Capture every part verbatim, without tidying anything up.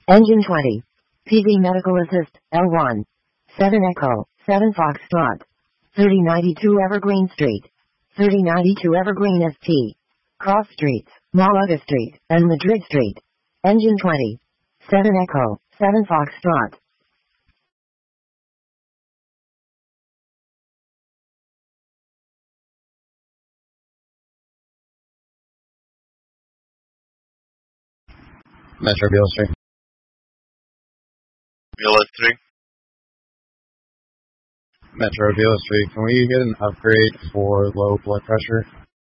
Engine twenty. P V Medical Assist, L one. seven Echo, seven Foxtrot. thirty ninety-two Evergreen Street. thirty ninety-two Evergreen S T. Cross Streets, Malaga Street, and Madrid Street. Engine twenty. seven Echo, seven Foxtrot. Metro Beale Street. Beale three. Metro Beale Street. Can we get an upgrade for low blood pressure?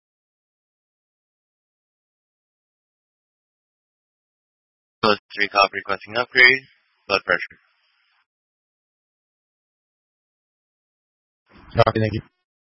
Beale three, copy, requesting upgrade. Blood pressure. Copy, thank you.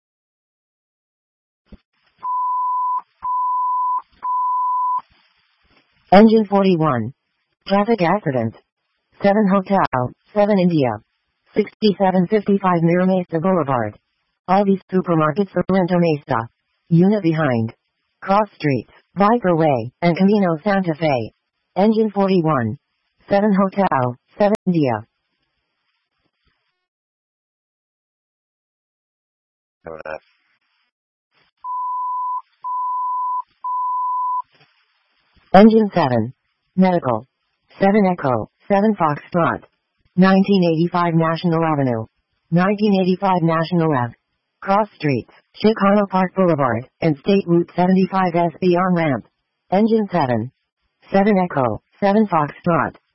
Engine forty-one. Traffic accident. seven Hotel, seven India. sixty-seven fifty-five Mira Mesa Boulevard. Aldi's Supermarket Sorrento Mesa. Unit behind. Cross Streets, Viper Way, and Camino Santa Fe. Engine forty-one. seven Hotel, seven India. Engine seven. Medical. seven Echo, seven Foxtrot. nineteen eighty-five National Avenue. nineteen eighty-five National Ave. Cross Streets, Chicano Park Boulevard, and State Route seventy-five S B on ramp. Engine seven. seven Echo, seven Foxtrot.